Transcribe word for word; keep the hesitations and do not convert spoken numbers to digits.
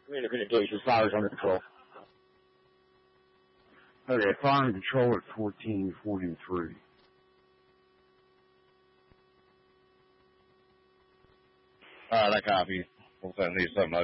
Independent Station, fire's under control. Okay, fire and control at fourteen forty-three. Alright, I copy. We'll send these something